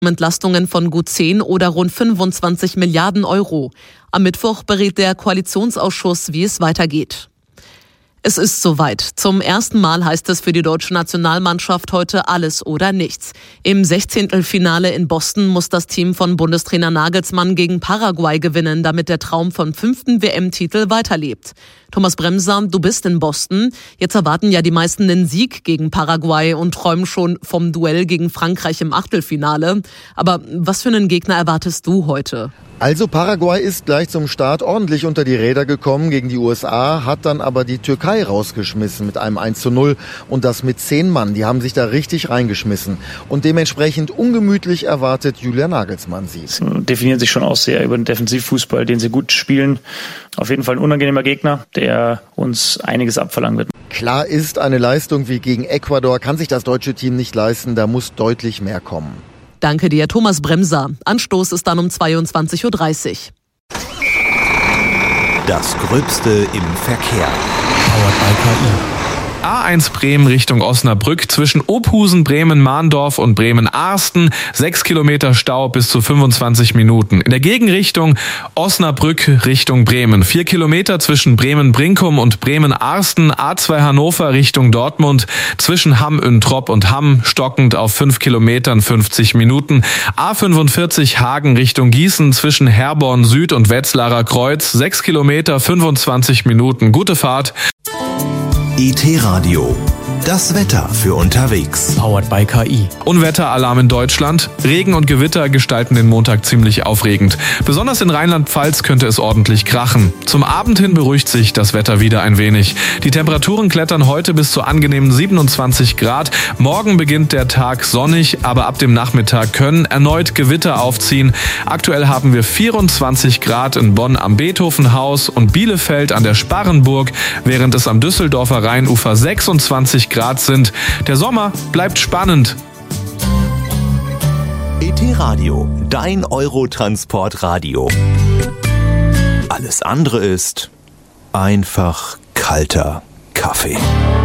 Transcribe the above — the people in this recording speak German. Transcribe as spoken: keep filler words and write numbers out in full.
Entlastungen von gut zehn oder rund fünfundzwanzig Milliarden Euro. Am Mittwoch berät der Koalitionsausschuss, wie es weitergeht. Es ist soweit. Zum ersten Mal heißt es für die deutsche Nationalmannschaft heute alles oder nichts. Im Sechzehntelfinale in Boston muss das Team von Bundestrainer Nagelsmann gegen Paraguay gewinnen, damit der Traum vom fünften W M-Titel weiterlebt. Thomas Bremser, du bist in Boston. Jetzt erwarten ja die meisten den Sieg gegen Paraguay und träumen schon vom Duell gegen Frankreich im Achtelfinale. Aber was für einen Gegner erwartest du heute? Also Paraguay ist gleich zum Start ordentlich unter die Räder gekommen gegen die U S A, hat dann aber die Türkei rausgeschmissen mit einem eins zu null und das mit zehn Mann. Die haben sich da richtig reingeschmissen und dementsprechend ungemütlich erwartet Julian Nagelsmann sie. Sie definieren sich schon aus sehr über den Defensivfußball, den sie gut spielen. Auf jeden Fall ein unangenehmer Gegner, der uns einiges abverlangen wird. Klar ist, eine Leistung wie gegen Ecuador kann sich das deutsche Team nicht leisten, da muss deutlich mehr kommen. Danke dir, Thomas Bremser. Anstoß ist dann um zweiundzwanzig Uhr dreißig. Das Gröbste im Verkehr. Powered by K I. A eins Bremen Richtung Osnabrück zwischen Ophusen, Bremen-Mahndorf und Bremen-Arsten. Sechs Kilometer Stau bis zu fünfundzwanzig Minuten. In der Gegenrichtung Osnabrück Richtung Bremen. Vier Kilometer zwischen Bremen-Brinkum und Bremen-Arsten. A zwei Hannover Richtung Dortmund zwischen Hamm-Üntrop und Hamm stockend auf fünf Kilometern fünfzig Minuten. A fünfundvierzig Hagen Richtung Gießen zwischen Herborn Süd und Wetzlarer Kreuz. Sechs Kilometer fünfundzwanzig Minuten. Gute Fahrt. I T-Radio. Das Wetter für unterwegs. Powered by K I. Unwetteralarm in Deutschland. Regen und Gewitter gestalten den Montag ziemlich aufregend. Besonders in Rheinland-Pfalz könnte es ordentlich krachen. Zum Abend hin beruhigt sich das Wetter wieder ein wenig. Die Temperaturen klettern heute bis zu angenehmen siebenundzwanzig Grad. Morgen beginnt der Tag sonnig, aber ab dem Nachmittag können erneut Gewitter aufziehen. Aktuell haben wir vierundzwanzig Grad in Bonn am Beethovenhaus und Bielefeld an der Sparrenburg, während es am Düsseldorfer Rheinufer sechsundzwanzig Grad sind. Der Sommer bleibt spannend. I T-Radio, dein Eurotransport-Radio. Alles andere ist einfach kalter Kaffee.